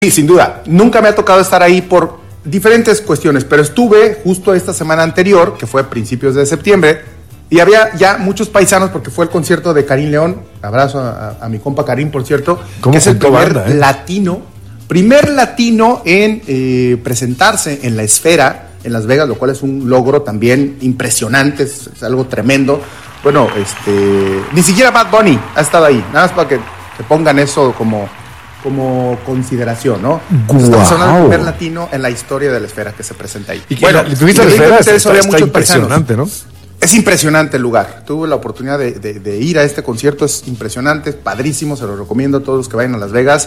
Sí, sin duda. Nunca me ha tocado estar ahí por diferentes cuestiones, pero estuve justo esta semana anterior, que fue a principios de septiembre, y había ya muchos paisanos porque fue el concierto de Karim León. Abrazo a mi compa Karim, por cierto, que es el primer latino en presentarse en la Esfera en Las Vegas, lo cual es un logro también impresionante, es algo tremendo. Bueno, ni siquiera Bad Bunny ha estado ahí, nada más para que pongan eso como consideración, ¿no? Estamos hablando del primer latino en la historia de la Esfera que se presenta ahí. Y bueno, ¿tuviste la Esfera? Está impresionante, ¿no? Es impresionante el lugar. Tuve la oportunidad de ir a este concierto, es impresionante, es padrísimo, se lo recomiendo a todos los que vayan a Las Vegas.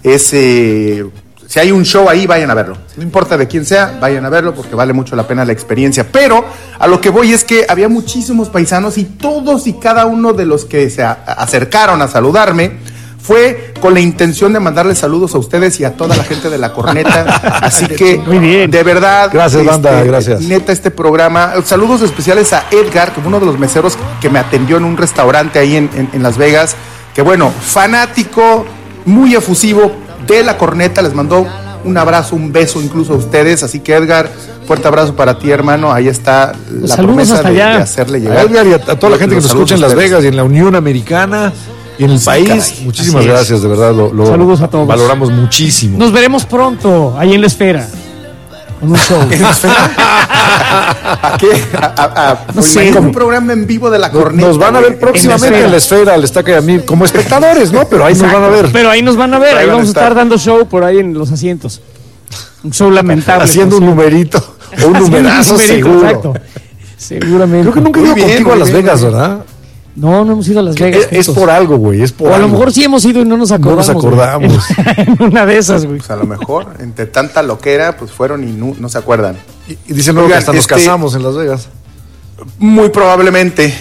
Si hay un show ahí, vayan a verlo. No importa de quién sea, vayan a verlo porque vale mucho la pena la experiencia. Pero a lo que voy es que había muchísimos paisanos y todos y cada uno de los que se acercaron a saludarme fue con la intención de mandarles saludos a ustedes y a toda la gente de La Corneta. Así que, muy bien, de verdad, gracias, banda, gracias. Neta, este programa. Saludos especiales a Edgar, como uno de los meseros que me atendió en un restaurante ahí en Las Vegas. Que bueno, fanático, muy efusivo de La Corneta. Les mandó un abrazo, un beso incluso a ustedes. Así que, Edgar, fuerte abrazo para ti, hermano. Ahí está la promesa de hacerle llegar. A Edgar y a toda la gente que nos escucha en Las Vegas y en la Unión Americana. Y en el país, caray, muchísimas gracias, de verdad, saludos a todos. Valoramos muchísimo. Nos veremos pronto, ahí en la Esfera, con un show. ¿En la Esfera? ¿A qué? No sé, un programa en vivo de La Corneta. Nos van a ver próximamente en la Esfera, al Estaca y a mí, como espectadores, ¿no? Pero ahí nos van a ver. Pero ahí nos van a ver, ahí vamos a estar dando show por ahí en los asientos. Un show lamentable. Haciendo un numerito, o un numerazo seguro. Exacto. Seguramente. Creo que nunca he ido contigo a Las Vegas, ¿verdad? No hemos ido a Las Vegas. Es por algo, güey, es por algo. O a lo mejor sí hemos ido y no nos acordamos. No nos acordamos. En una de esas, güey. Pues a lo mejor, entre tanta loquera, pues fueron y no se acuerdan. Y dicen luego que hasta nos casamos en Las Vegas. Muy probablemente,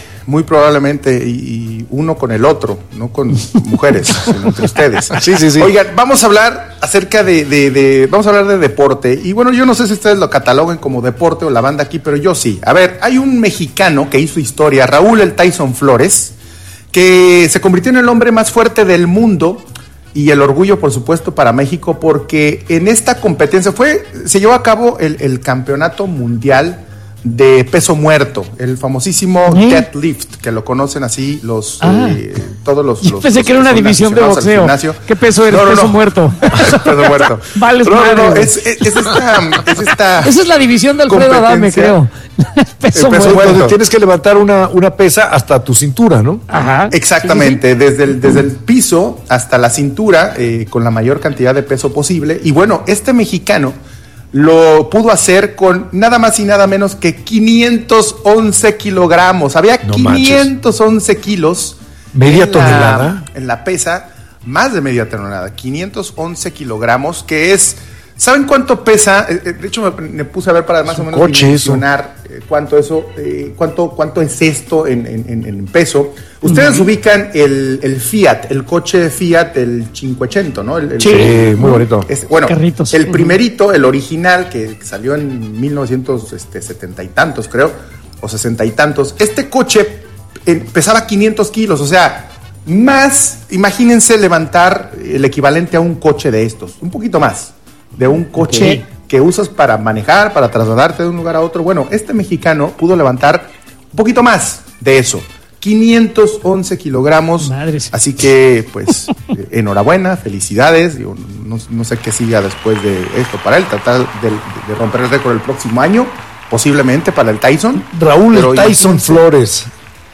y uno con el otro, no con mujeres, sino entre ustedes. Sí. Oigan, vamos a hablar acerca vamos a hablar de deporte. Y bueno, yo no sé si ustedes lo cataloguen como deporte o la banda aquí, pero yo sí. A ver, hay un mexicano que hizo historia, Raúl el Tyson Flores, que se convirtió en el hombre más fuerte del mundo y el orgullo, por supuesto, para México, porque en esta competencia se llevó a cabo el campeonato mundial de peso muerto, el famosísimo deadlift, que lo conocen así todos los. Yo pensé que era una división de boxeo. ¿Qué peso eres? Peso muerto. Peso muerto. Vale, no, es esta. Esa es la división del Alfredo Adame, creo. peso muerto. Tienes que levantar una pesa hasta tu cintura, ¿no? Ajá. Exactamente, sí. Desde el piso hasta la cintura, con la mayor cantidad de peso posible. Y bueno, este mexicano lo pudo hacer con nada más y nada menos que 511 kilogramos. Había 511 kilos. ¿Media tonelada? En la pesa, más de media tonelada. 511 kilogramos, que es... ¿Saben cuánto pesa? De hecho, me puse a ver para más o menos dimensionar cuánto es esto en peso. Ustedes ubican el Fiat, el coche Fiat, el 500, ¿no? Sí, muy bonito. Bueno, carritos. El primerito, el original, que salió en 1970 y tantos, creo, o 60 y tantos. Este coche pesaba 500 kilos, o sea, más, imagínense levantar el equivalente a un coche de estos, un poquito más. De un coche que usas para manejar, para trasladarte de un lugar a otro. Bueno, este mexicano pudo levantar un poquito más de eso, 511 kilogramos. Madres. Así que, pues, enhorabuena, felicidades. Digo, no sé qué siga después de esto para él, tratar de romper el récord el próximo año, posiblemente para el Tyson. Raúl el Tyson Flores.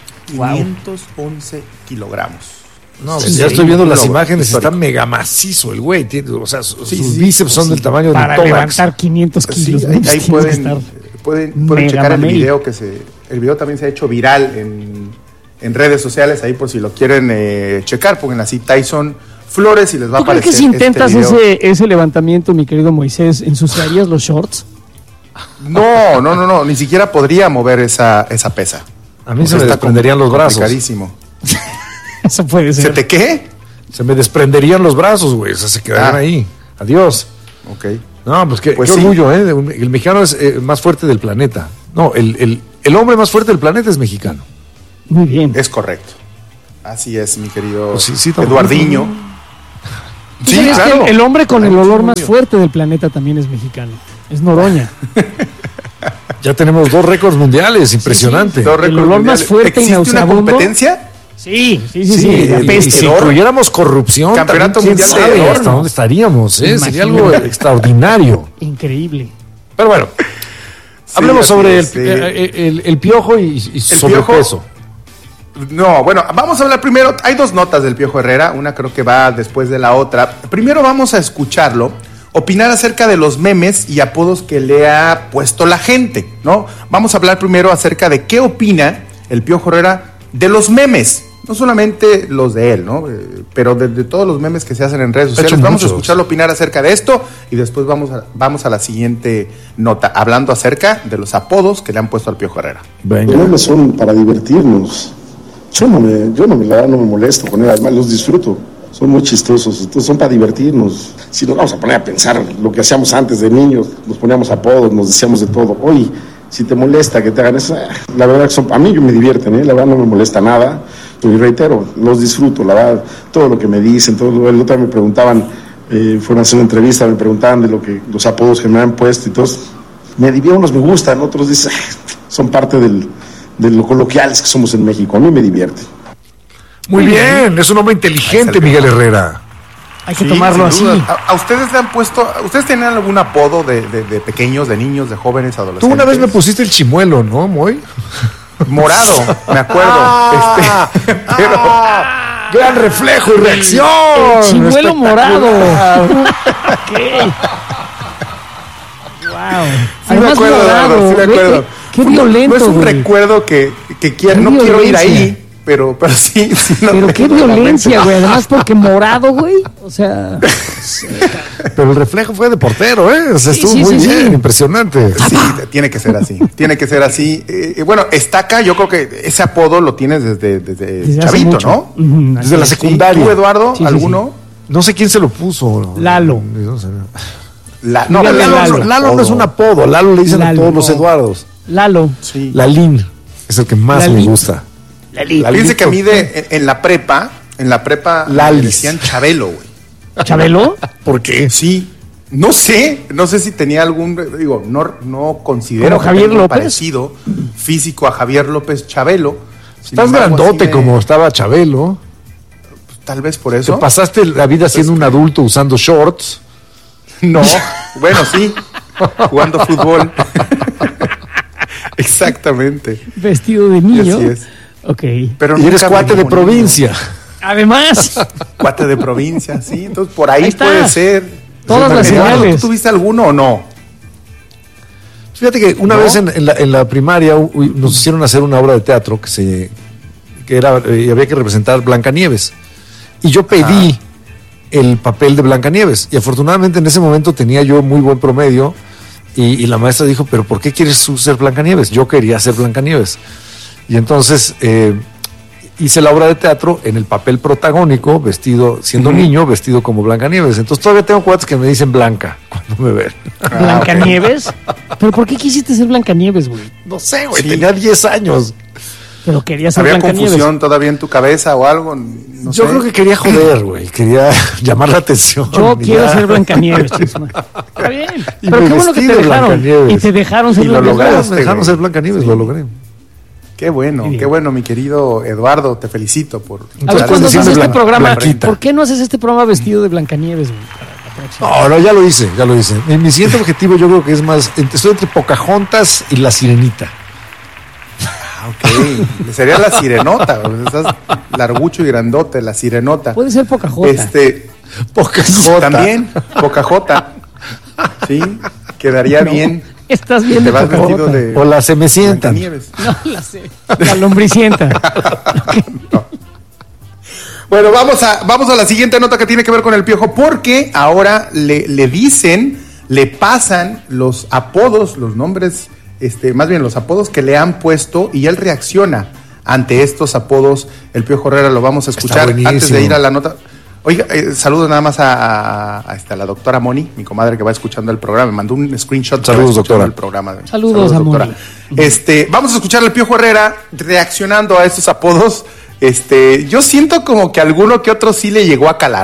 511 kilogramos. No, pues ya estoy viendo las imágenes, está mega macizo el güey, o sea, sus bíceps son del tamaño de un tórax. Para levantar 500 kilos. Sí, ahí pueden checar el video, el video también se ha hecho viral en redes sociales, ahí por si lo quieren checar, pongan así Tyson Flores y les va a aparecer. ¿Tú crees que si intentas ese levantamiento, mi querido Moisés, ensuciarías los shorts? No, ni siquiera podría mover esa pesa. A mí se me desprenderían los brazos. Complicadísimo. Eso puede ser. ¿Se te qué? Se me desprenderían los brazos, güey. O sea, se quedarían ahí. Adiós. Ok. No, pues qué orgullo, ¿eh? El mexicano es más fuerte del planeta. No, el hombre más fuerte del planeta es mexicano. Muy bien. Es correcto. Así es, mi querido pues sí, Eduardiño. Sí, claro. El hombre con el olor más fuerte del planeta también es mexicano. Es Noroña. Ya tenemos 2 récords mundiales, impresionante. Sí. El olor más fuerte y nauseabundo. ¿Existe una competencia? Sí. Si incluyéramos corrupción, campeonato mundial de hedor, hasta dónde estaríamos, Sería algo extraordinario. Increíble. Pero bueno, hablemos sobre el piojo y sobrepeso. No, bueno, vamos a hablar primero. Hay 2 notas del Piojo Herrera, una creo que va después de la otra. Primero vamos a escucharlo opinar acerca de los memes y apodos que le ha puesto la gente, ¿no? Vamos a hablar primero acerca de qué opina el Piojo Herrera de los memes, no solamente los de él, ¿no? Pero de todos los memes que se hacen en redes sociales. Vamos a escucharlo opinar acerca de esto y después vamos a la siguiente nota, hablando acerca de los apodos que le han puesto al Piojo Herrera. Venga. Los memes son para divertirnos. Yo no me molesto con él, además los disfruto. Son muy chistosos, entonces son para divertirnos. Si nos vamos a poner a pensar lo que hacíamos antes de niños, nos poníamos apodos, nos decíamos de todo. Hoy, si te molesta que te hagan eso, la verdad que a mí me divierten, la verdad no me molesta nada. Y reitero, los disfruto, la verdad, todo lo que me dicen, todo. El otro día me preguntaban, fueron a hacer una entrevista, me preguntaban de los apodos que me han puesto y todos. Unos me gustan, otros dicen, son parte de lo coloquiales que somos en México. A mí me divierte. Muy bien, es un hombre inteligente, Miguel Herrera. Hay que tomarlo así. ¿A ustedes le han puesto, ustedes tenían algún apodo de pequeños, de niños, de jóvenes, adolescentes? Tú una vez me pusiste el chimuelo, ¿no, Moy? Morado, me acuerdo. Pero gran reflejo y reacción. El chimuelo morado. Okay. Wow. Sí me acuerdo, morado, sí me acuerdo. Qué violento. No es un recuerdo que no quiero ir ahí. Pero sí. No, pero qué violencia, güey. Además porque morado, güey. O sea. Pero el reflejo fue de portero, O sea, estuvo muy bien, impresionante. Sí, tiene que ser así. Tiene que ser así. Bueno, Estaca, yo creo que ese apodo lo tienes desde chavito, ¿no? Desde la secundaria. ¿Tú, Eduardo? ¿Alguno? No sé quién se lo puso. Lalo. Lalo no es un apodo. Lalo le dicen a todos los Eduardos. Lalo. Sí. Lalín es el que más me gusta. Fíjense que a mí en la prepa le decían Chabelo, güey. ¿Chabelo? ¿Por qué? Sí. No sé si tenía algún, no considero como Javier López parecido físico a Javier López Chabelo. Estás grandote como estaba Chabelo. Pues, tal vez por eso. ¿Te pasaste la vida siendo un adulto usando shorts? No, bueno, sí, jugando fútbol. Exactamente. Vestido de niño. Así es. Ok. Pero y eres cuate de provincia. Además. Cuate de provincia, sí. Entonces por ahí puede ser. Todas las señales. ¿Tú tuviste alguno o no? Fíjate que una vez en la primaria nos hicieron hacer una obra de teatro que había que representar Blancanieves. Y yo pedí el papel de Blancanieves. Y afortunadamente en ese momento tenía yo muy buen promedio. Y la maestra dijo, ¿pero por qué quieres ser Blancanieves? Yo quería ser Blancanieves. Y entonces hice la obra de teatro en el papel protagónico, siendo niño, vestido como Blancanieves. Entonces todavía tengo cuates que me dicen Blanca cuando me ven. ¿Blancanieves? ¿Pero por qué quisiste ser Blancanieves, güey? No sé, güey, tenía 10 años. Pero querías ser ¿Había Blancanieves? confusión todavía en tu cabeza o algo? No Yo creo que quería joder, güey. Quería llamar la atención. Yo quiero ser Blancanieves. Está bien. Pero qué bueno que te dejaron. Y te dejaron ser Blancanieves. Me dejaron ser Blancanieves, lo logré. Qué bueno, mi querido Eduardo, te felicito por... A ver, cuando haces este programa, ¿por qué no haces este programa vestido de Blancanieves, güey? No, ya lo hice. Mi siguiente objetivo yo creo que es más, estoy entre Pocahontas y La Sirenita. Ok, sería La Sirenota, estás largucho y grandote, La Sirenota. Puede ser Pocahontas. Pocahontas. También, Pocahontas. Sí, quedaría bien. Estás bien te vas vestido de... O la Cenicienta. No, la lombricienta. No. Bueno, vamos a la siguiente nota que tiene que ver con el Piojo, porque ahora le pasan los apodos, los nombres, más bien los apodos que le han puesto, y él reacciona ante estos apodos. El Piojo Herrera lo vamos a escuchar antes de ir a la nota. Oiga, saludo nada más a la doctora Moni, mi comadre que va escuchando el programa. Me mandó un screenshot. Saludos, doctora. El programa. Saludos a doctora. Moni. Vamos a escuchar al Piojo Herrera reaccionando a estos apodos. Yo siento como que alguno que otro sí le llegó a calar.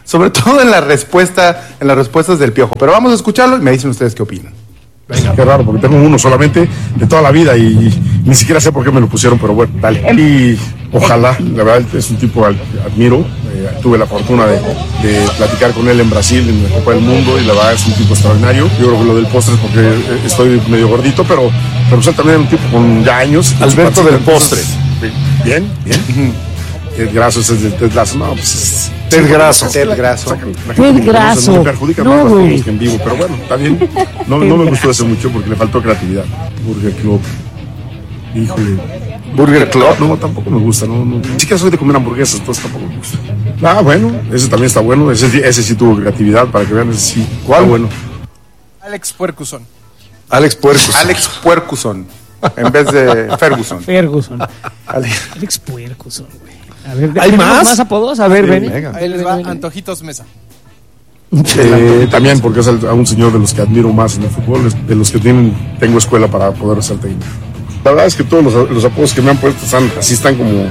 sobre todo en las respuestas del Piojo. Pero vamos a escucharlo y me dicen ustedes qué opinan. Venga. Qué raro, porque tengo uno solamente de toda la vida y ni siquiera sé por qué me lo pusieron, pero bueno, dale. Y ojalá, la verdad es un tipo que admiro. Tuve la fortuna de platicar con él en Brasil, en la Copa del Mundo, y la verdad es un tipo extraordinario. Yo creo que lo del postre es porque estoy medio gordito, pero él también es un tipo con ya años. Alberto del postre. Bien. Ted Grasso es el Ted Lasso. No, pues Ted Grasso. Ted Grasso. Me perjudica más las cosas que en vivo, pero bueno, está bien. No me gustó eso mucho porque le faltó creatividad. Burger Club. Híjole. Burger Club. No, tampoco me gusta. Ni siquiera soy de comer hamburguesas, entonces tampoco me gusta. Bueno, ese también está bueno. Ese sí tuvo creatividad, para que vean, ese sí. ¿Cuál? Está bueno. Alex Puercuson. Alex Puercuson. En vez de Ferguson. Alex Puercuson, güey. A ver, ¿hay más apodos? A ver, sí, ven. Ahí les va Antojitos Mesa. También porque es a un señor de los que admiro más en el fútbol, de los que tengo escuela para poder ser técnico. La verdad es que todos los apodos que me han puesto están como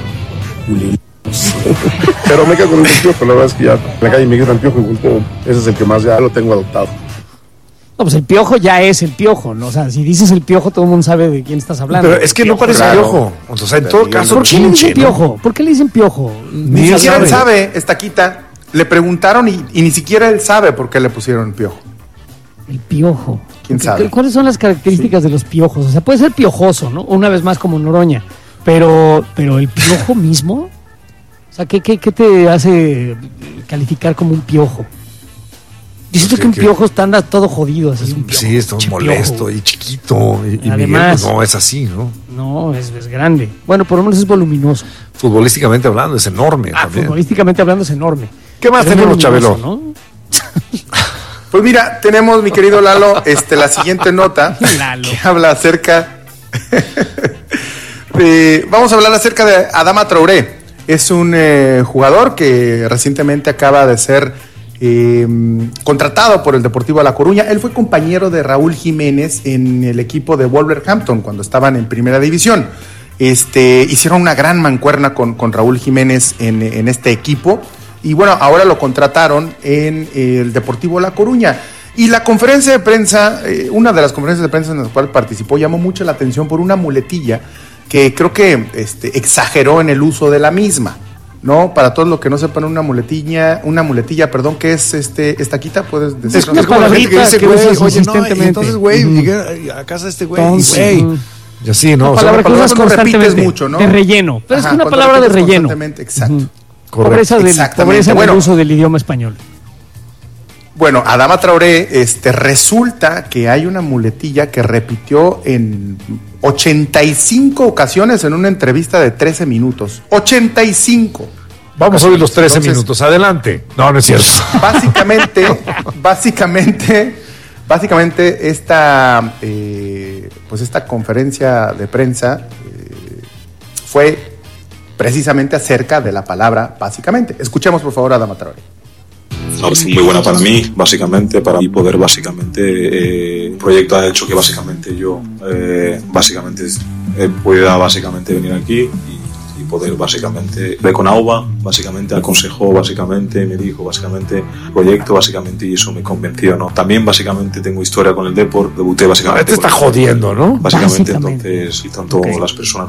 pero me quedo con el Piojo. La verdad es que ya en la calle me gritan Piojo y volteo. Ese es el que más ya lo tengo adoptado. No, pues el Piojo ya es el Piojo, ¿no? O sea, si dices el Piojo, todo el mundo sabe de quién estás hablando. Pero es que no parece Piojo. O sea, en todo caso, ¿por qué le dicen Piojo? ¿Por qué le dicen Piojo? Ni siquiera él sabe, Estaquita. Le preguntaron y ni siquiera él sabe por qué le pusieron Piojo. El Piojo. ¿Quién sabe? ¿Cuáles son las características de los piojos? O sea, puede ser piojoso, ¿no? Una vez más como Noroña. Pero el Piojo mismo, o sea, ¿qué te hace calificar como un Piojo? Yo siento que un Piojo anda todo jodido. Así, un piojo, sí, está molesto y chiquito. Y además, Miguel, no es así, ¿no? No, es grande. Bueno, por lo menos es voluminoso. Futbolísticamente hablando, es enorme. También. Futbolísticamente hablando, es enorme. ¿Qué más tenemos, Chabelo? ¿No? Pues mira, tenemos, mi querido Lalo, la siguiente nota que habla acerca vamos a hablar acerca de Adama Traoré. Es un jugador que recientemente acaba de ser contratado por el Deportivo La Coruña. Él fue compañero de Raúl Jiménez en el equipo de Wolverhampton cuando estaban en primera división. Hicieron una gran mancuerna con Raúl Jiménez en este equipo. Y bueno, ahora lo contrataron en el Deportivo La Coruña. Y la conferencia de prensa, una de las conferencias de prensa en las cuales participó, llamó mucho la atención por una muletilla que creo que exageró en el uso de la misma, ¿no? Para todos los que no sepan, una muletilla, ¿qué es Estaquita? ¿Puedes decir? Es como la gente que dice, güey, oye, no, y entonces, güey, llegué a casa de este güey, y así, ¿no? Una palabra que usas constantemente, mucho, ¿no? de relleno. Pero es una palabra de relleno. Exacto. Pobreza del uso del idioma español. Bueno, Adama Traoré, resulta que hay una muletilla que repitió en 85 ocasiones en una entrevista de 13 minutos. 85. Vamos a oír los 13 minutos. Adelante. No es cierto. Básicamente esta conferencia de prensa fue precisamente acerca de la palabra básicamente. Escuchemos por favor a Adama Traoré. Es muy buena para mí, básicamente, para poder, un proyecto ha hecho que básicamente yo, pueda venir aquí y poder, ver con Auba, aconsejó, me dijo, proyecto, y eso me convenció, ¿no? También, tengo historia con el Depor, debuté, Te está jodiendo, ¿no? Entonces, y tanto las personas,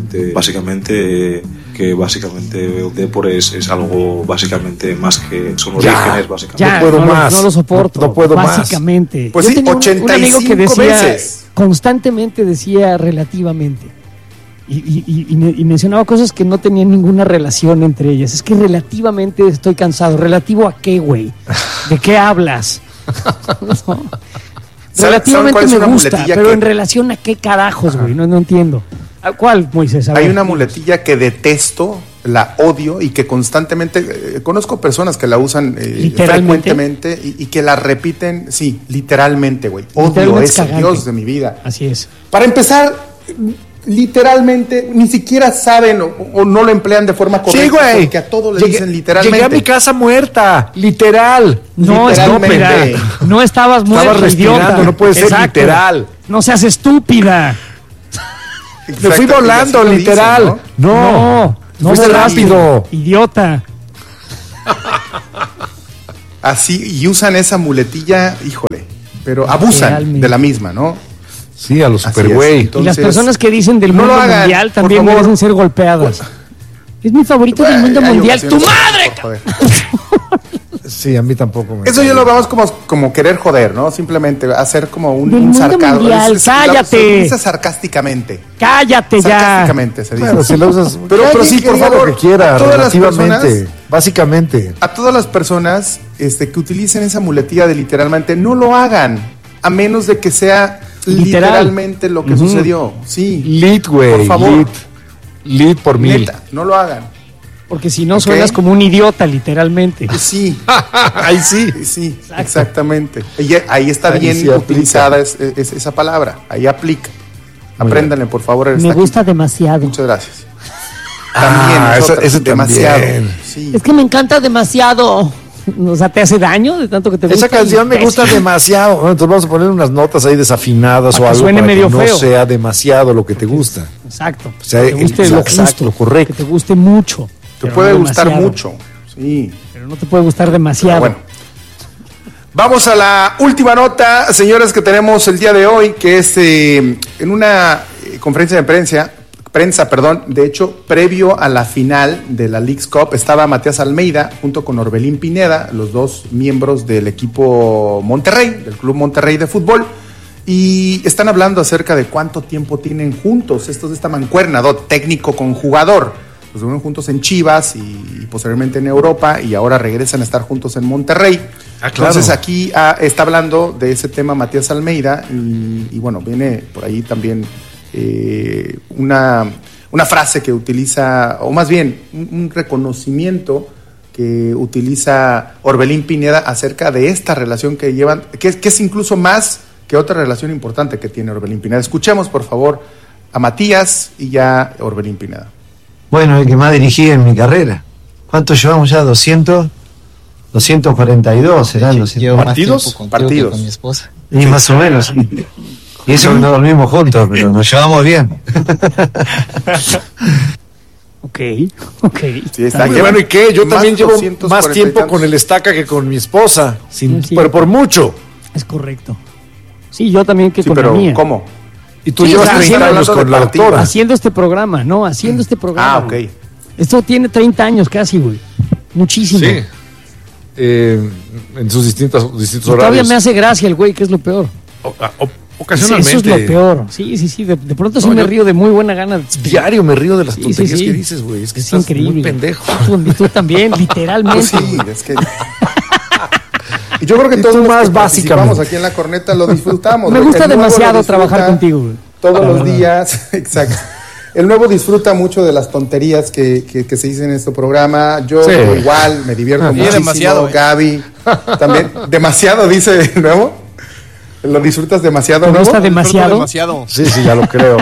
que veo Depor es algo, más que son orígenes, Ya, no puedo más. No lo soporto. No puedo básicamente. Pues sí, 85 un amigo que decía, veces. Constantemente decía relativamente. Y mencionaba cosas que no tenían ninguna relación entre ellas. Es que relativamente estoy cansado. ¿Relativo a qué, güey? ¿De qué hablas? No. Relativamente me gusta, pero en relación a qué carajos, güey. No entiendo. ¿A cuál, Moisés? Hay una muletilla que detesto, la odio y que constantemente conozco personas que la usan frecuentemente y que la repiten, sí, literalmente, güey. Odio eso, Dios de mi vida. Así es. Para empezar, literalmente, ni siquiera saben o no lo emplean de forma correcta. Sí, güey. Porque a todo le dicen literalmente. Llegué a mi casa muerta, literal. No, literalmente. No estabas muerta, Estabas respirando, idiota. no puede ser literal. No seas estúpida. Me fui volando, literal. Dicen, No fuiste rápido. Idiota. así, y usan esa muletilla, híjole, pero abusan Realmente. de la misma, ¿no? Sí, a los Así super es. güey. Y las Entonces, personas que dicen del no mundo lo hagan, mundial por también favor. merecen ser golpeadas. Es mi favorito del mundo hay mundial. ocasiones ¡Tu madre! por joder. Sí, a mí tampoco me. Eso yo lo vemos como querer joder, ¿no? Simplemente hacer como Del un mundo sarcasmo. mundial, cállate. Se utiliza sarcásticamente. ¡Cállate ya! Sarcásticamente se dice. Bueno, si lo usas. Pero sí, por diga favor, lo que quiera, a todas las relativamente. personas- Básicamente. A todas las personas que utilicen esa muletilla de literalmente, no lo hagan, a menos de que sea Literal. literalmente lo que sucedió. Sí, Lit, güey. Por favor. Lit por mil. neta, no lo hagan. Porque si no Ok. suenas como un idiota, literalmente. Sí, Ahí sí. sí, exactamente. Y ahí está Ahí bien sí aplica. utilizada esa palabra, ahí aplica. Apréndanle, por favor. Me está aquí. gusta demasiado. Muchas gracias. Ah, es eso otra, demasiado. también. Sí. Es que me encanta demasiado. O sea, ¿te hace daño de tanto que te gusta? Esa canción me gusta demasiado. Bueno, entonces vamos a poner unas notas ahí desafinadas Para o que algo suene para medio que no feo. sea demasiado lo que te gusta. Exacto. O sea, que te guste lo exacto, justo, lo correcto. que te guste mucho. Te pero puede no gustar demasiado. mucho. Sí. Pero no te puede gustar Pero demasiado. bueno. Vamos a la última nota, señores, que tenemos el día de hoy, que es en una conferencia de prensa, de hecho, previo a la final de la Leagues Cup, estaba Matías Almeida junto con Orbelín Pineda, los dos miembros del equipo Monterrey, del Club Monterrey de fútbol, y están hablando acerca de cuánto tiempo tienen juntos estos de esta mancuerna, técnico con jugador. Los tuvieron juntos en Chivas y posteriormente en Europa, y ahora regresan a estar juntos en Monterrey. Ah, claro. Entonces aquí está hablando de ese tema Matías Almeida y bueno, viene por ahí también una frase que utiliza, o más bien un reconocimiento que utiliza Orbelín Pineda acerca de esta relación que llevan, que es incluso más que otra relación importante que tiene Orbelín Pineda. Escuchemos por favor a Matías y ya Orbelín Pineda. Bueno, el que más dirigí en mi carrera. ¿Cuántos llevamos ya? ¿200? 242 serán los Llevo más ¿Partidos? tiempo contigo que Partidos. con mi esposa. Y más o menos. Y eso que no dormimos juntos, pero nos llevamos bien. Ok. Sí, está. Muy bueno, ¿y qué? Yo Más también llevo 240 más y tiempo tantos. con el Estaca que con mi esposa. Sí. Pero por mucho. Es correcto. Sí, yo también que Sí, con la pero mía. ¿cómo? Y tú Sí, llevas o sea, 30 años hablando de con la partidos. doctora. Haciendo este programa, ¿no? Haciendo este programa. Ah, ok. güey. Esto tiene 30 años casi, güey. Muchísimo. Sí. En sus distintos Y todavía horarios. me hace gracia el güey, que es lo peor. Ocasionalmente. Eso es lo peor. Sí. De pronto sí No, me yo- río de muy buena gana. Diario me río de las Sí, tonterías sí. que dices, güey. Es que Es estás increíble. muy pendejo. Tú también, literalmente. Pues sí, es que. Y yo creo que Y todos tú los más que participamos básicamente. aquí en la corneta lo disfrutamos. Me güey. gusta El nuevo demasiado lo disfruta trabajar contigo, güey. Todos La los verdad. días, exacto. El nuevo disfruta mucho de las tonterías que se dicen en este programa. Yo Sí. igual me divierto Sí, muchísimo. demasiado, Gaby también. Demasiado, dice el nuevo. ¿Lo disfrutas demasiado, ¿Te nuevo? gusta Disfruto demasiado? demasiado. Sí, ya lo creo.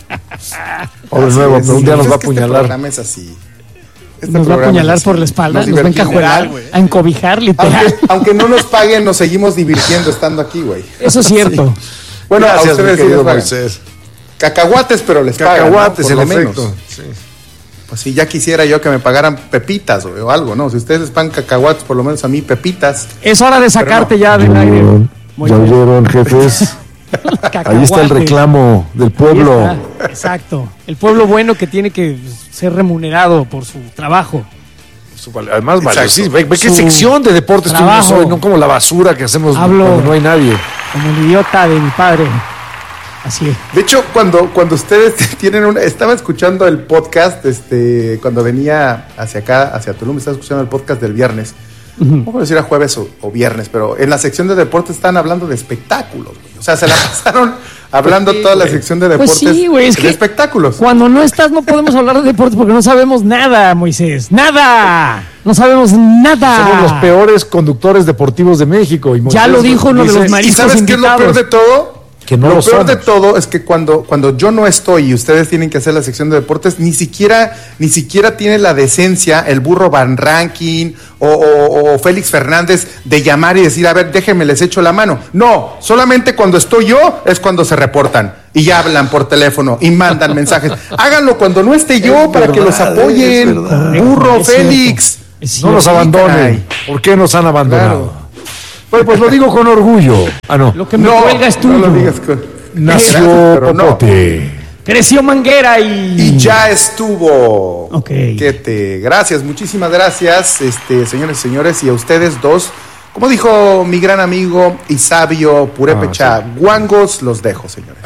Pobre Así nuevo, es. pero un día nos Pues va a es que Este apuñalar. programa es así. Este Nos va a programa apuñalar es así. por la espalda, nos va a divertimos. encajuelar, Literal, güey. a encobijar, literal. Aunque no nos paguen, nos seguimos divirtiendo estando aquí, güey. Eso es cierto. Bueno, Gracias, a ustedes mi sí querido les pagan. Moisés. Cacahuates, pero les pagan. Cacahuates, ¿no? Por en lo menos. efecto. Sí. Pues sí, ya quisiera yo que me pagaran pepitas, güey, o algo, ¿no? Si ustedes les pagan cacahuates, por lo menos a mí pepitas. Es hora de sacarte ya del aire. Muy Ya bien. oyeron, jefes. Ahí está el Cacahuate. reclamo del Ahí pueblo. está, exacto. El pueblo bueno que tiene que ser remunerado por su trabajo. Además, Mario, Exacto. sí, ve qué Su sección de deportes trabajo. tuvimos hoy, no como la basura que hacemos Hablo. cuando no hay nadie. Como el idiota de mi padre. Así es. De hecho, cuando ustedes tienen estaba escuchando el podcast, cuando venía hacia acá, hacia Tulum, estaba escuchando el podcast del viernes. No puedo decir a jueves o viernes, pero en la sección de deportes están hablando de espectáculos, güey. O sea, se la pasaron hablando toda la sección de Pues deportes sí, güey, es de que espectáculos. cuando no estás no podemos hablar de deportes porque no sabemos nada, Moisés. ¡Nada! No sabemos nada. Somos los peores conductores deportivos de México. Y Ya Moisés lo dijo uno de dice los ¿Y mariscos sabes qué es lo peor invitados. de todo? que no lo lo peor somos. de todo es que cuando yo no estoy y ustedes tienen que hacer la sección de deportes, ni siquiera tiene la decencia el burro Van Rankin o Félix Fernández de llamar y decir, a ver, déjenme, les echo la mano. No, solamente cuando estoy yo es cuando se reportan y ya hablan por teléfono y mandan mensajes. Háganlo cuando no esté yo Es para que verdad, los apoyen. es verdad. Burro, Es Félix. No nos abandonen. ¿Por qué nos han abandonado? Claro. Pues lo digo con orgullo. No. Lo que me cuelga es tuyo. No lo digas con... Nació Popote. Creció Manguera y ya estuvo. Ok. Gracias, muchísimas gracias, señores y señores, y a ustedes dos. Como dijo mi gran amigo y sabio Purépecha Guangos, los dejo, señores.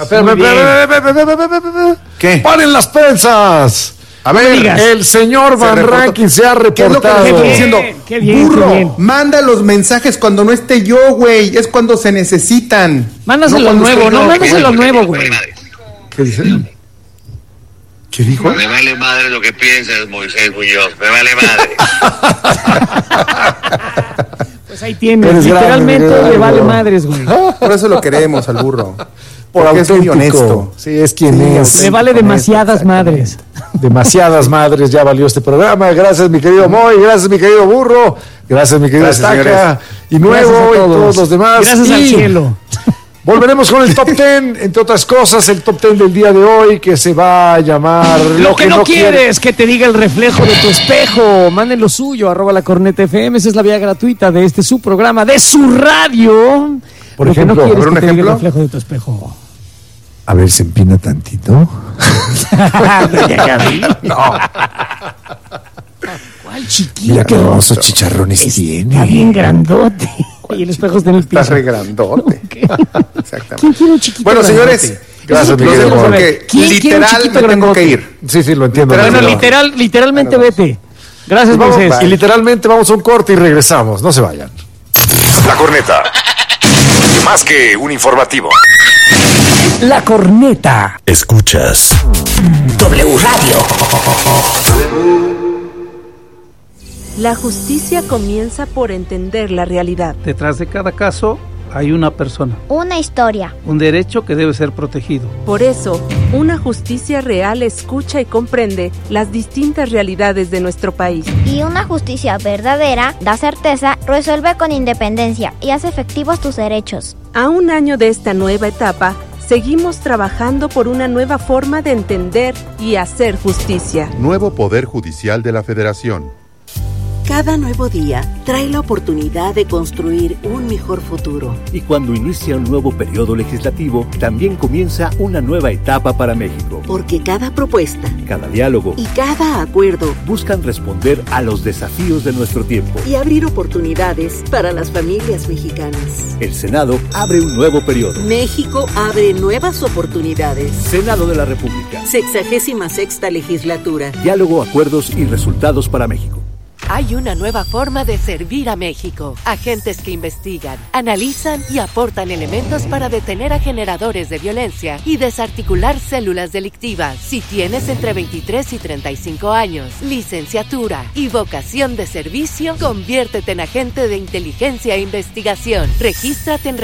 ¿Qué? ¡Paren las prensas! A ver, el señor Van Rankin se ha reportado. ¿Qué es lo que le estoy diciendo? Qué bien, burro, qué bien. manda los mensajes cuando no esté yo, güey. Es cuando se necesitan. Mándaselo nuevo, mándaselo nuevo, güey. ¿Qué dice? ¿Qué dijo? Me vale madre lo que piensas, Moisés Muñoz. Me vale madre. Pues ahí tienes. Literalmente le vale madres, güey. Por eso lo queremos al burro. Porque es muy honesto. Sí, es quien es. Le vale demasiadas madres. Demasiadas madres, ya valió este programa. Gracias, mi querido Moy. Gracias, mi querido Burro. Gracias, mi querido Estaca. Y Nuevo, y todos los demás. Gracias al cielo. Volveremos con el Top 10, entre otras cosas, el Top 10 del día de hoy, que se va a llamar... Lo que no quieres que te diga el reflejo de tu espejo. Manden lo suyo, @lacornetafm. Esa es la vía gratuita de su programa, de su radio. Por ejemplo, no quieres ¿un que te diga ejemplo? el reflejo de tu espejo. A ver, se empina tantito. No. ¿Cuál chiquito? Mira qué hermosos chicharrones tiene. Está bien grandote. Y el espejo está en el piso. Está re grandote. Exactamente. ¿Quién quiere un chiquito Bueno, grandote? señores, Gracias, mi los querido dejo Moy. porque ¿Quién quiere un literal chiquito me tengo grandote? que ir. Sí, lo entiendo. Bueno, Literalmente Bueno, vete. Gracias, Vamos, Moisés. bye. Y literalmente vamos a un corte y regresamos. No se vayan. La Corneta. Más que un informativo. La Corneta. Escuchas W Radio. La justicia comienza por entender la realidad. Detrás de cada caso hay una persona, una historia, un derecho que debe ser protegido. Por eso, una justicia real escucha y comprende las distintas realidades de nuestro país. Y una justicia verdadera da certeza, resuelve con independencia y hace efectivos tus derechos. A un año de esta nueva etapa, seguimos trabajando por una nueva forma de entender y hacer justicia. Nuevo Poder Judicial de la Federación. Cada nuevo día trae la oportunidad de construir un mejor futuro. Y cuando inicia un nuevo periodo legislativo, también comienza una nueva etapa para México. Porque cada propuesta, cada diálogo y cada acuerdo buscan responder a los desafíos de nuestro tiempo y abrir oportunidades para las familias mexicanas. El Senado abre un nuevo periodo. México abre nuevas oportunidades. Senado de la República. 66ª legislatura. Diálogo, acuerdos y resultados para México. Hay una nueva forma de servir a México. Agentes que investigan, analizan y aportan elementos para detener a generadores de violencia y desarticular células delictivas. Si tienes entre 23 y 35 años, licenciatura y vocación de servicio, conviértete en agente de inteligencia e investigación. Regístrate en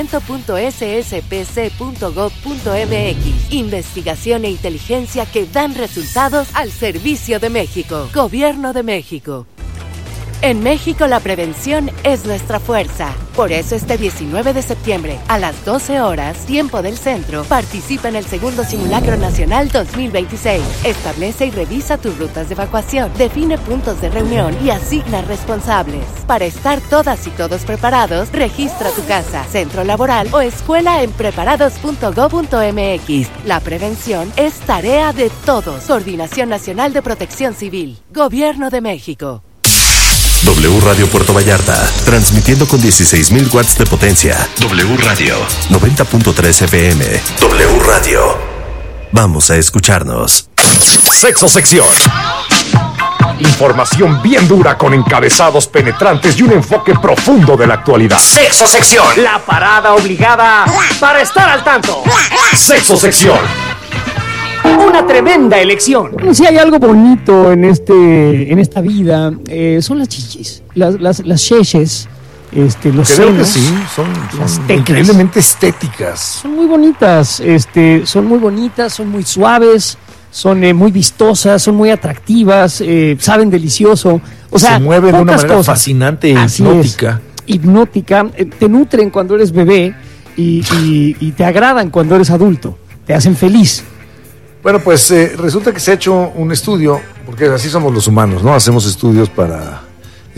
reclutamiento.sspc.gov.mx. Investigación e inteligencia que dan resultados al servicio de México. Gobierno de México. En México la prevención es nuestra fuerza. Por eso este 19 de septiembre, a las 12 horas, tiempo del centro, participa en el segundo Simulacro Nacional 2026. Establece y revisa tus rutas de evacuación, define puntos de reunión y asigna responsables. Para estar todas y todos preparados, registra tu casa, centro laboral o escuela en preparados.gov.mx. La prevención es tarea de todos. Coordinación Nacional de Protección Civil. Gobierno de México. W Radio Puerto Vallarta, transmitiendo con 16,000 watts de potencia. W Radio 90.3 FM. W Radio. Vamos a escucharnos. Sexo Sección. Información bien dura con encabezados penetrantes y un enfoque profundo de la actualidad. Sexo Sección. La parada obligada para estar al tanto. Sexo Sección. Una tremenda elección. Si hay algo bonito en esta vida, son las chichis, las cheches, los Creo senos. que sí, son increíblemente estéticas. Son muy bonitas, son muy suaves, son muy vistosas, son muy atractivas, saben delicioso. O sea, se mueven de una manera cosas. fascinante e Así hipnótica. Hipnótica, te nutren cuando eres bebé y te agradan cuando eres adulto, te hacen feliz. Bueno, pues resulta que se ha hecho un estudio, porque así somos los humanos, ¿no? Hacemos estudios para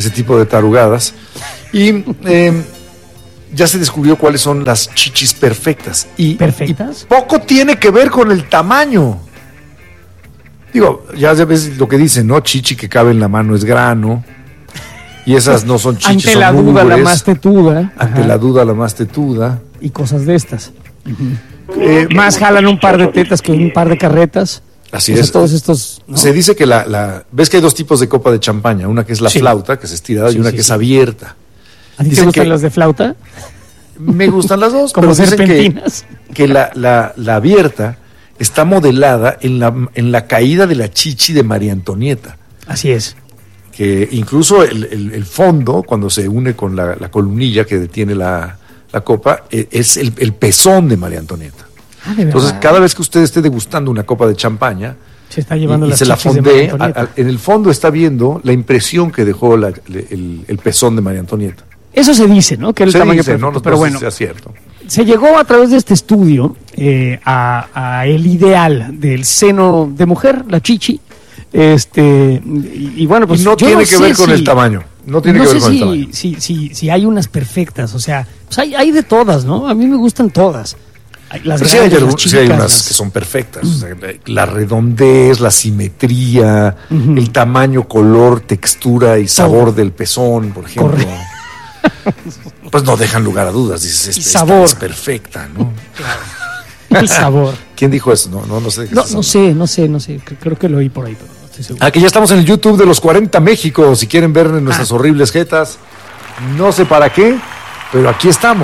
ese tipo de tarugadas. Y ya se descubrió cuáles son las chichis perfectas. ¿Perfectas? Y poco tiene que ver con el tamaño. Digo, ya ves lo que dicen, ¿no? Chichi que cabe en la mano es grano. Y esas no son chichis, ante la duda, la más tetuda. Ante la duda, la más tetuda. Y cosas de estas. Más jalan un par de tetas que un par de carretas. Así es. Todos estos, ¿no? Se dice que ves que hay dos tipos de copa de champaña. Una que es la flauta, que es estirada, y una que es abierta. ¿A ti te gustan las de flauta? Me gustan las dos. Como serpentinas. Que la abierta está modelada en la caída de la chichi de María Antonieta. Así es. Que incluso el fondo, cuando se une con la columnilla que detiene la copa, es el pezón de María Antonieta. Entonces, cada vez que usted esté degustando una copa de champaña se está llevando y se la fondee, en el fondo está viendo la impresión que dejó el pezón de María Antonieta. Eso se dice, ¿no? Que el tamaño dice, perfecto, no pero bueno, sea cierto. Se llegó a través de este estudio a el ideal del seno de mujer, la chichi. Y bueno, pues no tiene que ver con el tamaño. No tiene que ver con el tamaño. Si hay unas perfectas, o sea, pues hay de todas, ¿no? A mí me gustan todas. Las sí hay unas que son perfectas. O sea, la redondez, la simetría, el tamaño, color, textura y sabor del pezón, por ejemplo. Pues no dejan lugar a dudas. Dices, esta es perfecta, ¿no? Claro. El sabor. ¿Quién dijo eso? No sé. No sé. Creo que lo oí por ahí, pero no estoy seguro. Aquí ya estamos en el YouTube de los 40 México. Si quieren ver nuestras horribles jetas, no sé para qué, pero aquí estamos.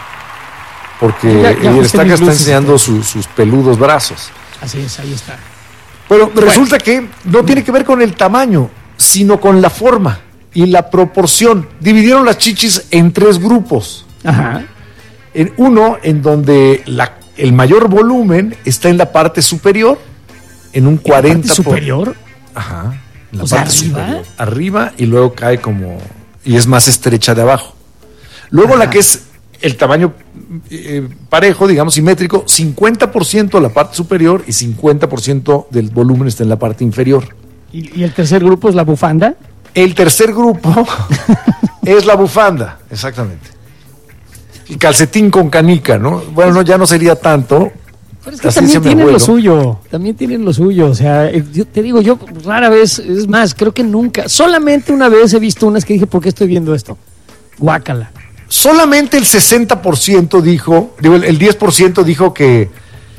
Porque el Estaca está enseñando sus peludos brazos. Así es, ahí está. Pero resulta que no tiene que ver con el tamaño, sino con la forma y la proporción. Dividieron las chichis en 3 grupos. Ajá. En uno en donde el mayor volumen está en la parte superior, en un 40%. ¿La parte superior? Ajá. En la parte superior. Arriba y luego cae y es más estrecha de abajo. Luego la que es el tamaño parejo, digamos, simétrico, 50% la parte superior y 50% del volumen está en la parte inferior. ¿Y el tercer grupo es la bufanda? El tercer grupo es la bufanda, exactamente. El calcetín con canica, ¿no? Bueno, ya no sería tanto. Pero es que también tienen lo suyo. También tienen lo suyo. O sea, yo te digo, yo rara vez, es más, creo que nunca, solamente una vez he visto unas que dije, ¿por qué estoy viendo esto? Guácala. Solamente el 60% el 10% dijo que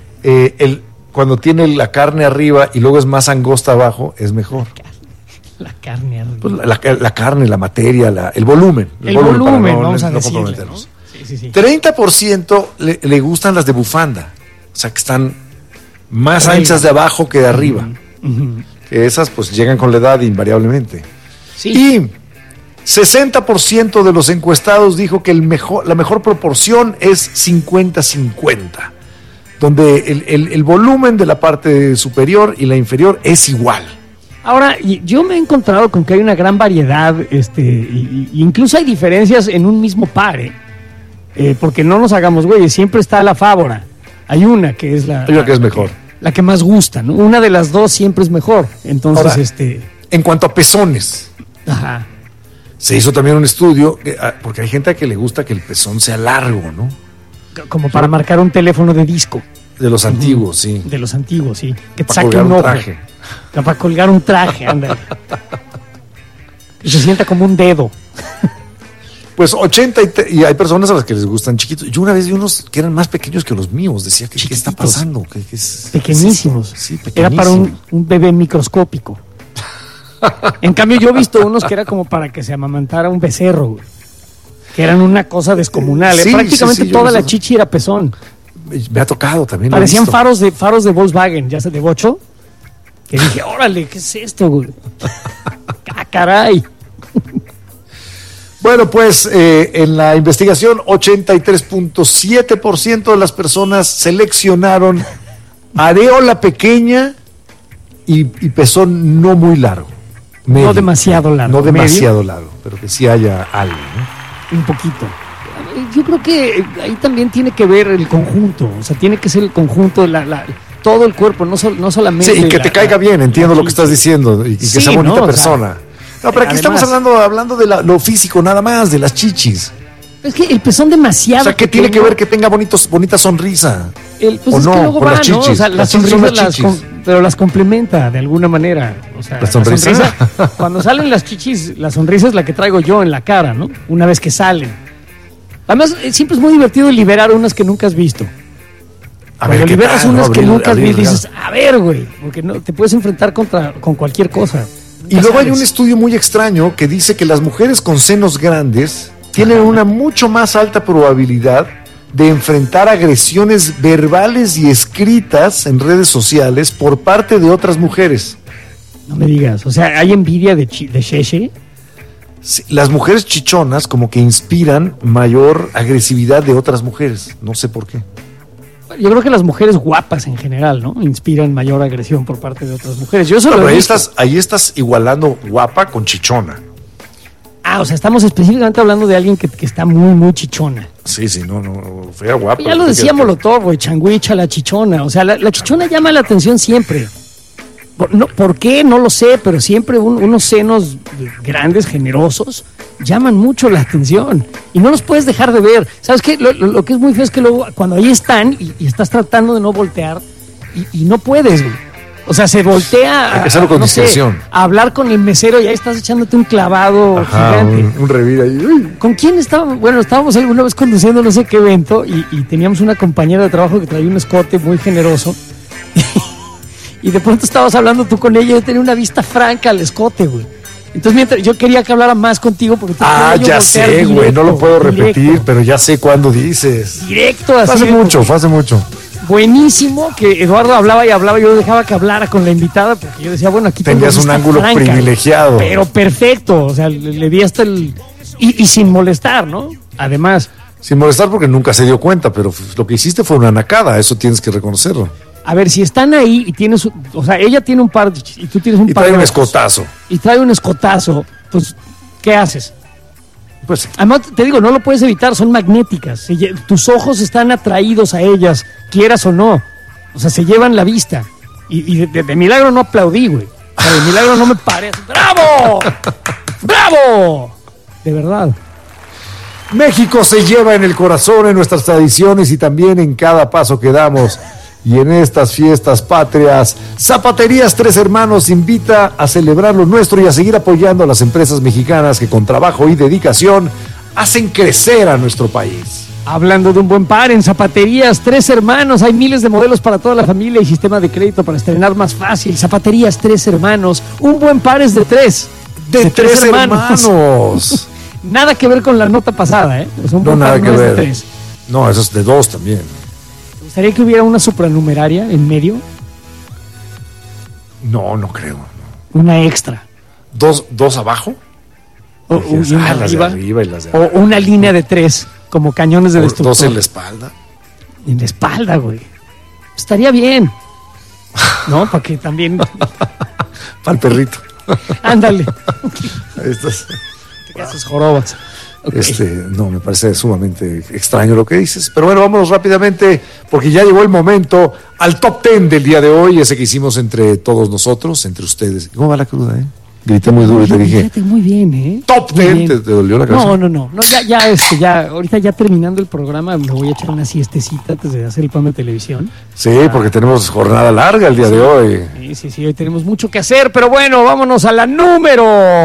cuando tiene la carne arriba y luego es más angosta abajo, es mejor. La carne arriba. Pues la carne, la materia, el volumen. El volumen, vamos a decirle, ¿no? Sí. 30% le gustan las de bufanda. O sea, que están más anchas de abajo que de arriba. Que esas pues llegan con la edad invariablemente. Sí. Y 60% de los encuestados dijo que la mejor proporción es 50-50, donde el volumen de la parte superior y la inferior es igual. Ahora, yo me he encontrado con que hay una gran variedad, incluso hay diferencias en un mismo par, porque no nos hagamos güeyes, siempre está la fávora. Hay una que es mejor. La que más gusta, ¿no? Una de las dos siempre es mejor. Entonces, ahora, en cuanto a pezones. Ajá. Se hizo también un estudio, porque hay gente a que le gusta que el pezón sea largo, ¿no? Como para marcar un teléfono de disco. De los antiguos, sí. De los antiguos, sí. Que te para saque un ojo. Traje. Para colgar un traje, ándale. Y se sienta como un dedo. Pues 83, y hay personas a las que les gustan chiquitos. Yo una vez vi unos que eran más pequeños que los míos. Decía, ¿qué está pasando? ¿Qué es, pequeñísimos. Sí, pequeñísimos. Era para un bebé microscópico. En cambio, yo he visto unos que era como para que se amamantara un becerro, güey. Que eran una cosa descomunal. Sí, prácticamente toda la chichi era pezón. Me ha tocado también. Parecían faros de Volkswagen, ya sé, de bocho. Que dije, órale, ¿qué es esto, güey? ¡Ah, caray! Bueno, pues en la investigación 83.7% de las personas seleccionaron areola pequeña y pezón no muy largo. Medio. No demasiado largo. No demasiado largo, pero que sí haya algo, ¿no? Un poquito. Yo creo que ahí también tiene que ver el conjunto, o sea, tiene que ser el conjunto, todo el cuerpo, no solamente... Sí, y que te caiga bien, entiendo lo que estás diciendo, y que sea bonita persona. No, pero aquí Además, estamos hablando de lo físico, nada más, de las chichis. Es que el pezón demasiado. O sea, ¿qué tiene que ver que tenga bonita sonrisa? Pues o es no, que luego con va, las chichis. ¿no? O sea, Las las chichis son sonrisas las chichis. pero las complementa de alguna manera. O sea, ¿La sonrisa? Cuando salen las chichis, la sonrisa es la que traigo yo en la cara, ¿no? Una vez que salen. Además, siempre es muy divertido liberar unas que nunca has visto. Cuando liberas unas que nunca has visto, dices, a ver, güey, porque no te puedes enfrentar con cualquier cosa. Y luego hay un estudio muy extraño que dice que las mujeres con senos grandes tienen una mucho más alta probabilidad de enfrentar agresiones verbales y escritas en redes sociales por parte de otras mujeres. No me digas, o sea, ¿hay envidia de Sheshe? Sí, las mujeres chichonas como que inspiran mayor agresividad de otras mujeres, no sé por qué. Yo creo que las mujeres guapas en general, ¿no? Inspiran mayor agresión por parte de otras mujeres. Yo eso No, lo pero he visto. ahí estás igualando guapa con chichona. O sea, estamos específicamente hablando de alguien que está muy, muy chichona. Sí, no, fea guapa. Ya lo decía Molotov, güey, changuicha, la chichona. O sea, la chichona llama la atención siempre. ¿Por qué? No lo sé, pero siempre unos senos grandes, generosos, llaman mucho la atención. Y no los puedes dejar de ver. ¿Sabes qué? Lo que es muy feo es que luego, cuando ahí están y estás tratando de no voltear y no puedes, güey. O sea, se voltea hay que hacerlo con discreción. A hablar con el mesero y ahí estás echándote un clavado gigante. Un revir ahí. Uy. ¿Con quién estábamos? Bueno, estábamos alguna vez conduciendo no sé qué evento y teníamos una compañera de trabajo que traía un escote muy generoso. Y de pronto estabas hablando tú con ella y yo tenía una vista franca al escote, güey. Entonces, mientras yo quería que hablara más contigo porque ya sé, güey, no lo puedo repetir, pero ya sé cuándo dices. Directo así. Fue hace mucho. Buenísimo que Eduardo hablaba y hablaba, yo dejaba que hablara con la invitada porque yo decía, bueno, aquí tenías un ángulo franca, privilegiado. Pero perfecto, o sea, le di hasta el... Y sin molestar, ¿no? Además. Sin molestar porque nunca se dio cuenta, pero lo que hiciste fue una nacada, eso tienes que reconocerlo. A ver, si están ahí y tienes, o sea, ella tiene un par de y tú tienes un par de... Y trae un escotazo. Y trae un escotazo, pues, ¿qué haces? Pues además, te digo, no lo puedes evitar, son magnéticas. Tus ojos están atraídos a ellas, quieras o no. O sea, se llevan la vista. Y de milagro no aplaudí, güey. O sea, de milagro no me paré. ¡Bravo! ¡Bravo! De verdad. México se lleva en el corazón, en nuestras tradiciones y también en cada paso que damos. Y en estas fiestas patrias, Zapaterías Tres Hermanos invita a celebrar lo nuestro y a seguir apoyando a las empresas mexicanas que con trabajo y dedicación hacen crecer a nuestro país. Hablando de un buen par, en Zapaterías Tres Hermanos hay miles de modelos para toda la familia y sistema de crédito para estrenar más fácil. Zapaterías Tres Hermanos, un buen par es de tres. De tres hermanos. Nada que ver con la nota pasada, ¿eh? Pues no, nada que ver. De tres. No, eso es de dos también. ¿Te gustaría que hubiera una supranumeraria en medio? No, no creo. No. Una extra. ¿Dos abajo? Las de arriba y las de abajo. O una línea de tres, como cañones de destructor. ¿Dos en la espalda? En la espalda, güey. Estaría bien. ¿No? Para que también... Para el perrito. Ándale. Ahí estás. ¿Qué haces, jorobas? Okay. No, me parece sumamente extraño lo que dices. Pero bueno, vámonos rápidamente, porque ya llegó el momento al top 10 del día de hoy, ese que hicimos entre todos nosotros, entre ustedes. ¿Cómo va la cruda, Grité muy duro y te dije. Fíjate, muy bien, Top 10, ¿te dolió la cabeza? No, ya, ahorita ya terminando el programa me voy a echar una siestecita antes de hacer el programa de televisión. Sí, porque tenemos jornada larga el día de hoy. Sí, hoy tenemos mucho que hacer, pero bueno, vámonos a la número.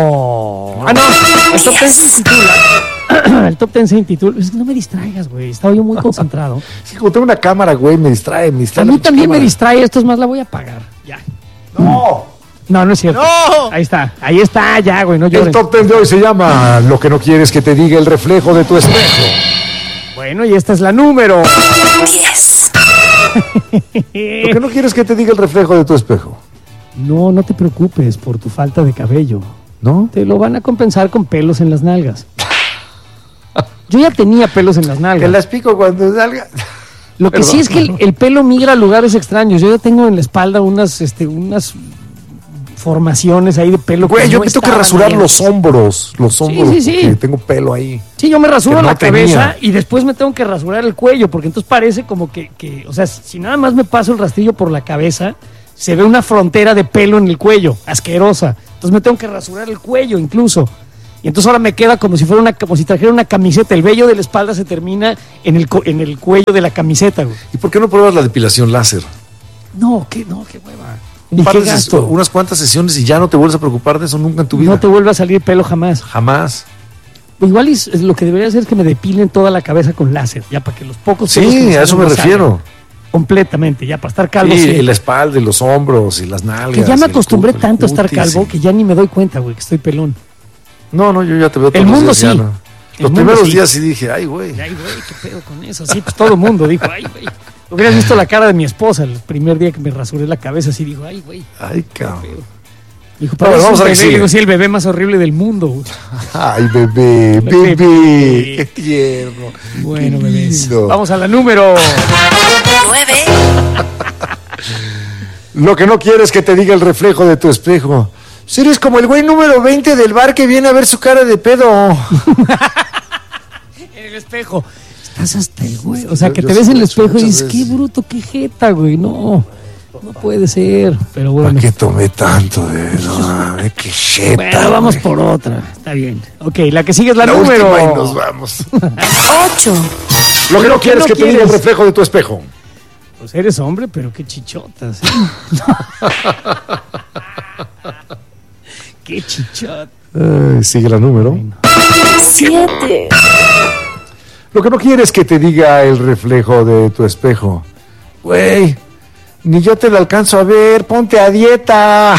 El top 10 se intitula. El top 10 se intitula. Es que no me distraigas, güey, estaba yo muy concentrado. Sí, como tengo una cámara, güey, me distrae. A mí también me distrae, esto es más, la voy a apagar, ya. No es cierto. ¡No! Ahí está, ya, güey, no lloren. El top 10 de hoy se llama Lo que no quieres que te diga el reflejo de tu espejo. Bueno, y esta es la número 10. Lo que no quieres que te diga el reflejo de tu espejo. No te preocupes por tu falta de cabello. ¿No? Te lo van a compensar con pelos en las nalgas. Yo ya tenía pelos en las nalgas. Que las pico cuando salga. Lo que sí es que el pelo migra a lugares extraños. Yo ya tengo en la espalda unas formaciones ahí de pelo. Güey, yo me tengo que rasurar los hombros. Sí. Porque tengo pelo ahí. Sí, yo me rasuro la cabeza y después me tengo que rasurar el cuello, porque entonces parece como que, o sea, si nada más me paso el rastrillo por la cabeza, se ve una frontera de pelo en el cuello, asquerosa. Entonces me tengo que rasurar el cuello incluso. Y entonces ahora me queda como si trajera una camiseta. El vello de la espalda se termina en el cuello de la camiseta, güey. ¿Y por qué no pruebas la depilación láser? No, qué hueva. Unas cuantas sesiones y ya no te vuelves a preocupar de eso nunca en tu vida. No te vuelve a salir pelo jamás. Jamás. Igual lo que debería hacer es que me depilen toda la cabeza con láser, ya para que los pocos pelos que Sí, a eso me refiero. Completamente, ya para estar calvo. Sí, y la espalda, y los hombros, y las nalgas. Que ya me acostumbré tanto a estar calvo que ya ni me doy cuenta, güey, que estoy pelón. No, yo ya te veo todos el mundo los días. Sí. No. Los primeros días sí dije, ay, güey. Ay, güey, qué pedo con eso. Sí, pues todo el mundo dijo, ay, güey. Hubieras visto la cara de mi esposa el primer día que me rasuré la cabeza, así dijo, ay, güey. Ay, cabrón. Dijo, pero vamos a ver. Digo, sí, el bebé más horrible del mundo, güey. Ay, bebé. Qué tierno. Bueno, bebés. Vamos a la número 9. Lo que no quieres que te diga el reflejo de tu espejo. Si eres como el güey número 20 del bar que viene a ver su cara de pedo. En el espejo. Estás hasta el güey. O sea, que te ves en el espejo y dices, qué bruto, qué jeta, güey. No puede ser. Pero bueno. ¿Para qué tomé tanto de no? Qué jeta. Bueno, vamos por otra. Está bien. Ok, la que sigue es la número. Última y nos vamos. 8. Lo que no quieres que te diga el reflejo de tu espejo. Pues eres hombre, pero qué chichotas. Qué chichot. Sigue la número 7. Lo que no quieres que te diga el reflejo de tu espejo. Güey, ni yo te lo alcanzo a ver, ponte a dieta.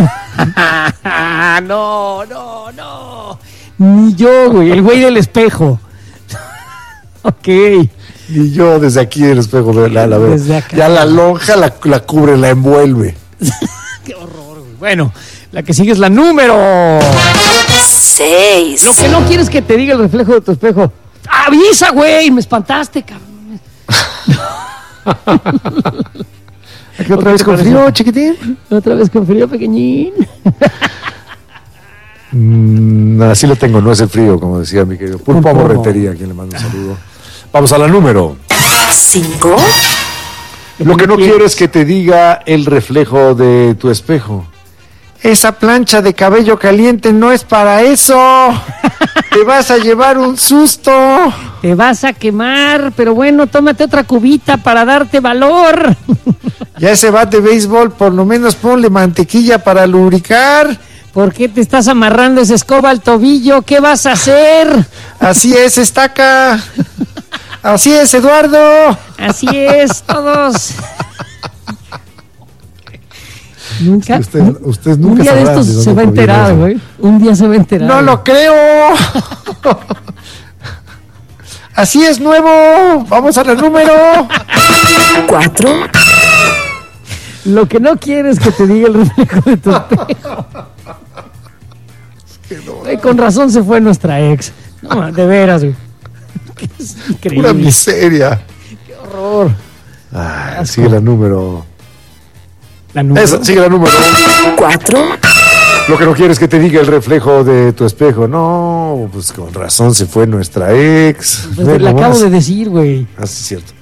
No. Ni yo, güey, el güey del espejo. Ok. Ni yo desde aquí del espejo, la veo. Ya la lonja la cubre, la envuelve. Qué horror, güey. Bueno, la que sigue es la número 6. Lo que no quieres que te diga el reflejo de tu espejo. ¡Avisa, güey! Me espantaste, cabrón. ¿Aquí otra vez con frío, chiquitín? Otra vez con frío, pequeñín. Así lo tengo, no es el frío, como decía mi querido Pulpo Borretería, a quien le mando un saludo. Vamos a la número 5. Lo que no quieres que te diga el reflejo de tu espejo. Esa plancha de cabello caliente no es para eso. Te vas a llevar un susto. Te vas a quemar, pero bueno, tómate otra cubita para darte valor. Ya ese bat de béisbol, por lo menos ponle mantequilla para lubricar. ¿Por qué te estás amarrando esa escoba al tobillo? ¿Qué vas a hacer? Así es, estaca. Así es, Eduardo. Así es, todos. Nunca. Usted nunca. Un día de estos se va a enterar, güey. Un día se va a enterar. No lo creo. Así es, nuevo. Vamos a la número 4. Lo que no quieres que te diga el reflejo de tu espejo. Con razón se fue nuestra ex. No, de veras, güey. Es increíble. Pura miseria. Qué horror. Sigue la número. Sigue la número 4. Lo que no quieres que te diga el reflejo de tu espejo. No, pues con razón se fue nuestra ex. Pues la acabo de decir, güey. Sí, es cierto.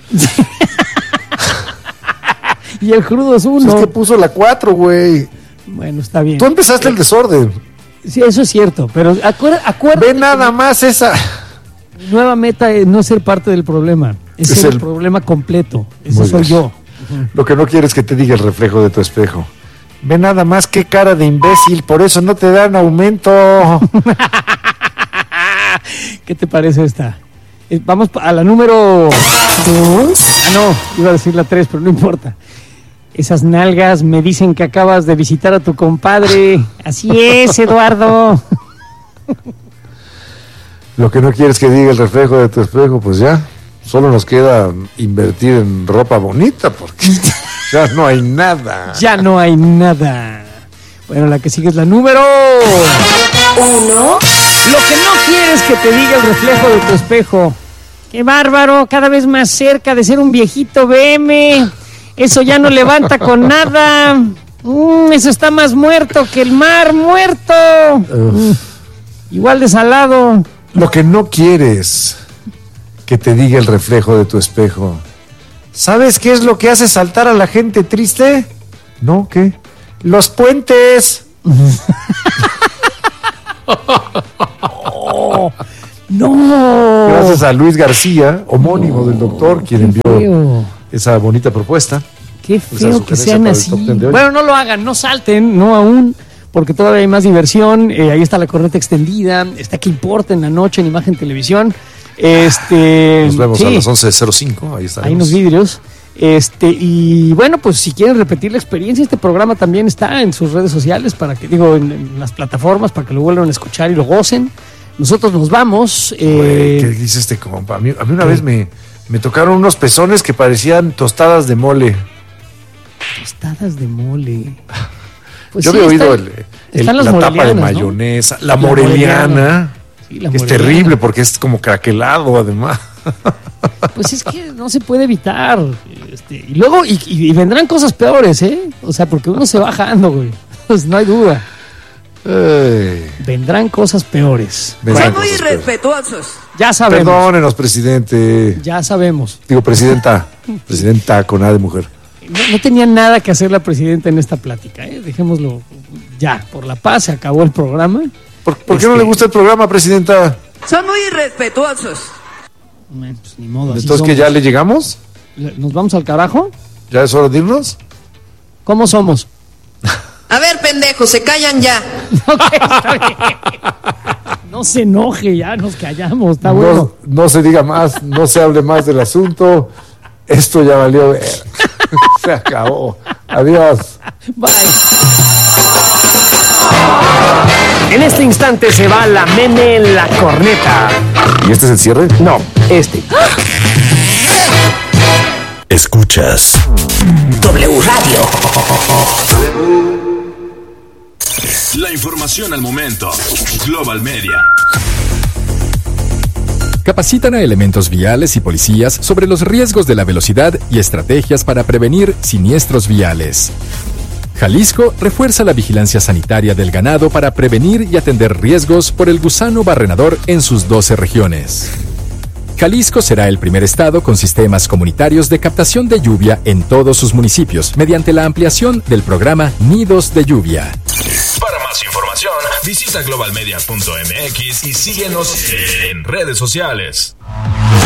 Y el crudo es 1. Es que puso la 4, güey. Bueno, está bien. Tú empezaste el desorden. Sí, eso es cierto, pero acuérdate. Ve nada más esa. Nueva meta es no ser parte del problema. Es ser el problema completo. Ese soy yo. Lo que no quieres que te diga el reflejo de tu espejo. Ve nada más qué cara de imbécil, por eso no te dan aumento. ¿Qué te parece esta? Vamos a la número 2. No, iba a decir la 3, pero no importa. Esas nalgas me dicen que acabas de visitar a tu compadre. Así es, Eduardo. Lo que no quieres que diga el reflejo de tu espejo, pues ya. Solo nos queda invertir en ropa bonita porque ya no hay nada. Ya no hay nada. Bueno, la que sigue es la número 1. Lo que no quieres que te diga el reflejo de tu espejo. ¡Qué bárbaro! Cada vez más cerca de ser un viejito BM. Eso ya no levanta con nada. Eso está más muerto que el mar muerto. Igual de salado. Lo que no quieres que te diga el reflejo de tu espejo. ¿Sabes qué es lo que hace saltar a la gente triste? ¿No? ¿Qué? Los puentes. ¡No! Gracias a Luis García, homónimo del doctor, quien envió esa bonita propuesta. Qué feo que sean así. Bueno, no lo hagan, no salten, no aún, porque todavía hay más diversión. Ahí está la corneta extendida, está Que Importa en la noche en Imagen Televisión. Nos vemos a las 11:05, ahí estaremos. Hay unos vidrios. Y bueno, pues si quieren repetir la experiencia, este programa también está en sus redes sociales, para que, en las plataformas, para que lo vuelvan a escuchar y lo gocen. Nosotros nos vamos. ¿Qué dice este compa? A mí una vez me tocaron unos pezones que parecían tostadas de mole. Tostadas de mole. Pues yo había oído la tapa de ¿no? mayonesa, la moreliana, sí, la que es moreliana. terrible porque es como craquelado además. Pues es que no se puede evitar. Y luego, y vendrán cosas peores, ¿eh? O sea, porque uno se va bajando, güey. Pues no hay duda. Vendrán cosas peores. Son muy irrespetuosos. Ya sabemos. Perdónenos, presidente. Ya sabemos. Digo, presidenta. Presidenta con A de mujer. No tenía nada que hacer la presidenta en esta plática, ¿eh? Dejémoslo ya. Por la paz, se acabó el programa. ¿Por qué no le gusta el programa, presidenta? Son muy irrespetuosos. Pues ni modo. ¿Entonces que ya le llegamos? ¿Nos vamos al carajo? ¿Ya es hora de irnos? ¿Cómo somos? A ver, pendejos, se callan ya. No se enoje, ya nos callamos, está bueno. No se diga más, no se hable más del asunto. Esto ya valió ver. Se acabó. Adiós. Bye. En este instante se va la Meme en la corneta. ¿Y este es el cierre? No, este. Escuchas W Radio. La información al momento. Global Media. Capacitan a elementos viales y policías sobre los riesgos de la velocidad y estrategias para prevenir siniestros viales. Jalisco refuerza la vigilancia sanitaria del ganado para prevenir y atender riesgos por el gusano barrenador en sus 12 regiones. Jalisco será el primer estado con sistemas comunitarios de captación de lluvia en todos sus municipios mediante la ampliación del programa Nidos de Lluvia. Para más información, visita globalmedia.mx y síguenos en redes sociales.